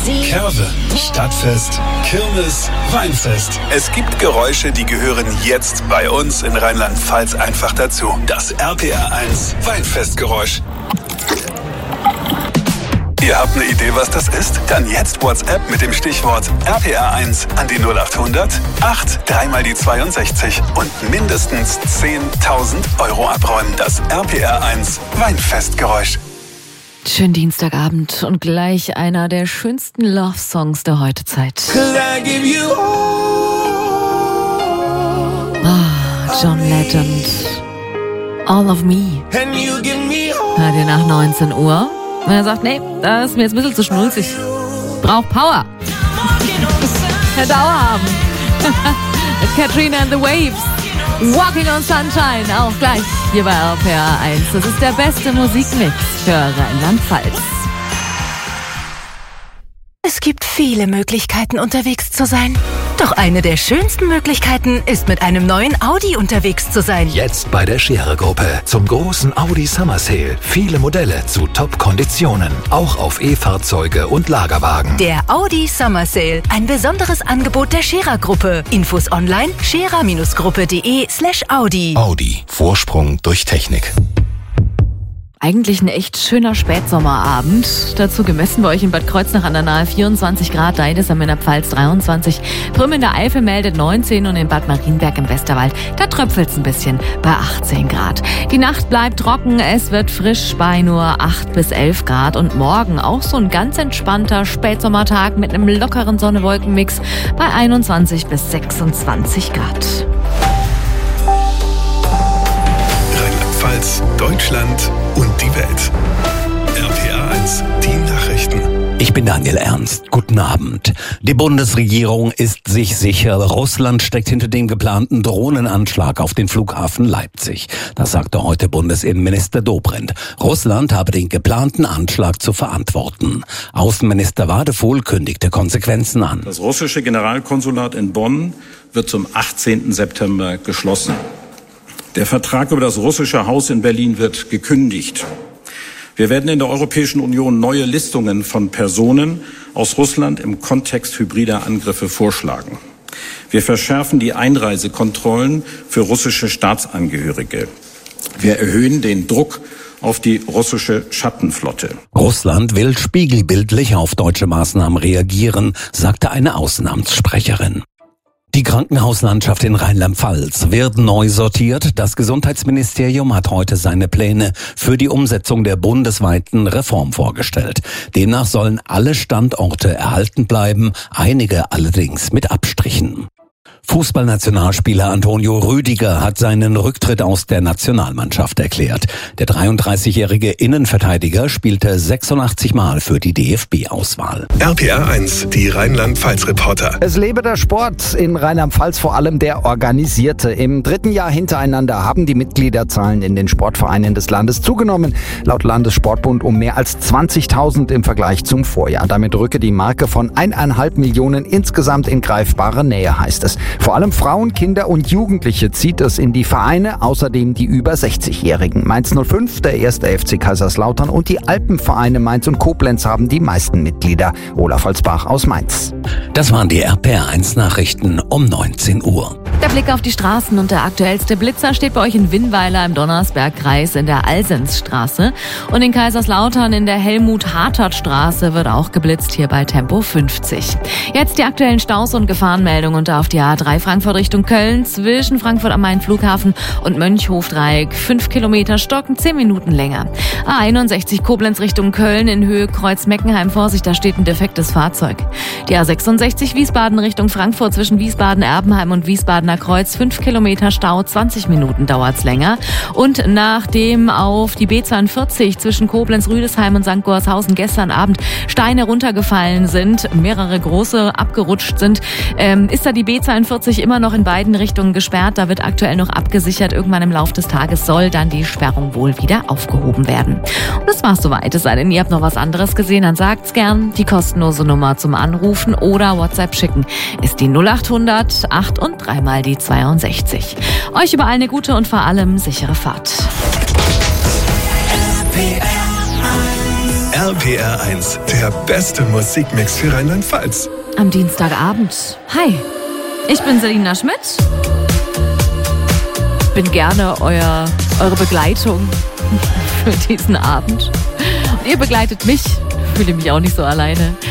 Curve, Stadtfest, Kirmes, Weinfest. Es gibt Geräusche, die gehören jetzt bei uns in Rheinland-Pfalz einfach dazu. Das RPR1 Weinfestgeräusch. Ihr habt eine Idee, was das ist? Dann jetzt WhatsApp mit dem Stichwort RPR1 an die 0800 8 3 mal die 62 und mindestens 10.000 € abräumen. Das RPR1 Weinfestgeräusch. Schönen Dienstagabend und gleich einer der schönsten Love-Songs der Heutezeit. John Legend. All of Me. Hört ihr nach 19 Uhr? Und er sagt, nee, das ist mir jetzt ein bisschen zu schnulzig. Braucht Power. Herr Dauer haben. Katrina and the Waves. Walking on Sunshine. Auch gleich hier bei RPR1. Das ist der beste Musikmix für Rheinland-Pfalz. Es gibt viele Möglichkeiten, unterwegs zu sein. Doch eine der schönsten Möglichkeiten ist, mit einem neuen Audi unterwegs zu sein. Jetzt bei der Scherer-Gruppe zum großen Audi Summer Sale. Viele Modelle zu Top-Konditionen. Auch auf E-Fahrzeuge und Lagerwagen. Der Audi Summer Sale. Ein besonderes Angebot der Scherer-Gruppe. Infos online scherer-gruppe.de/Audi. Audi. Vorsprung durch Technik. Eigentlich ein echt schöner Spätsommerabend. Dazu gemessen bei euch in Bad Kreuznach an der Nahe 24 Grad, Deidesheim in der Pfalz 23, Prüm in der Eifel meldet 19 und in Bad Marienberg im Westerwald, da tröpfelt's ein bisschen bei 18 Grad. Die Nacht bleibt trocken, es wird frisch bei nur 8 bis 11 Grad und morgen auch so ein ganz entspannter Spätsommertag mit einem lockeren Sonne-Wolken-Mix bei 21 bis 26 Grad. Rheinland-Pfalz, Deutschland und die Welt. RPR1, die Nachrichten. Ich bin Daniel Ernst. Guten Abend. Die Bundesregierung ist sich sicher, Russland steckt hinter dem geplanten Drohnenanschlag auf den Flughafen Leipzig. Das sagte heute Bundesinnenminister Dobrindt. Russland habe den geplanten Anschlag zu verantworten. Außenminister Wadefuhl kündigte Konsequenzen an. Das russische Generalkonsulat in Bonn wird zum 18. September geschlossen. Der Vertrag über das russische Haus in Berlin wird gekündigt. Wir werden in der Europäischen Union neue Listungen von Personen aus Russland im Kontext hybrider Angriffe vorschlagen. Wir verschärfen die Einreisekontrollen für russische Staatsangehörige. Wir erhöhen den Druck auf die russische Schattenflotte. Russland will spiegelbildlich auf deutsche Maßnahmen reagieren, sagte eine Außenamtssprecherin. Die Krankenhauslandschaft in Rheinland-Pfalz wird neu sortiert. Das Gesundheitsministerium hat heute seine Pläne für die Umsetzung der bundesweiten Reform vorgestellt. Demnach sollen alle Standorte erhalten bleiben, einige allerdings mit Abstrichen. Fußballnationalspieler Antonio Rüdiger hat seinen Rücktritt aus der Nationalmannschaft erklärt. Der 33-jährige Innenverteidiger spielte 86 Mal für die DFB-Auswahl. RPR1, die Rheinland-Pfalz-Reporter. Es lebe der Sport, in Rheinland-Pfalz vor allem der organisierte. Im 3. Jahr hintereinander haben die Mitgliederzahlen in den Sportvereinen des Landes zugenommen. Laut Landessportbund um mehr als 20.000 im Vergleich zum Vorjahr. Damit rücke die Marke von 1,5 Millionen insgesamt in greifbare Nähe, heißt es. Vor allem Frauen, Kinder und Jugendliche zieht es in die Vereine, außerdem die über 60-Jährigen. Mainz 05, der 1. FC Kaiserslautern und die Alpenvereine Mainz und Koblenz haben die meisten Mitglieder. Olaf Holzbach aus Mainz. Das waren die RPR1-Nachrichten um 19 Uhr. Der Blick auf die Straßen und der aktuellste Blitzer steht bei euch in Winnweiler im Donnersbergkreis in der Alsensstraße und in Kaiserslautern in der Helmut-Hartert-Straße wird auch geblitzt, hier bei Tempo 50. Jetzt die aktuellen Staus und Gefahrenmeldungen und auf die A3 Frankfurt Richtung Köln zwischen Frankfurt am Main Flughafen und Mönchhofdreieck 5 Kilometer stocken 10 Minuten länger. A61 Koblenz Richtung Köln in Höhe Kreuz-Meckenheim, Vorsicht, da steht ein defektes Fahrzeug. Die A66 Wiesbaden Richtung Frankfurt zwischen Wiesbaden-Erbenheim und Wiesbadener Kreuz 5 Kilometer Stau, 20 Minuten dauert's länger. Und nachdem auf die B42 zwischen Koblenz-Rüdesheim und St. Gorshausen gestern Abend Steine runtergefallen sind, mehrere große abgerutscht sind, ist da die B42 immer noch in beiden Richtungen gesperrt. Da wird aktuell noch abgesichert. Irgendwann im Laufe des Tages soll dann die Sperrung wohl wieder aufgehoben werden. Und das war's soweit. Es sei denn, ihr habt noch was anderes gesehen, dann sagt's gern. Die kostenlose Nummer zum Anrufen oder WhatsApp schicken ist die 0800 8 und 3 mal die 62. Euch überall eine gute und vor allem sichere Fahrt. RPR 1, der beste Musikmix für Rheinland-Pfalz. Am Dienstagabend. Hi, ich bin Selina Schmidt. Bin gerne eure Begleitung für diesen Abend. Und ihr begleitet mich. Fühle mich auch nicht so alleine.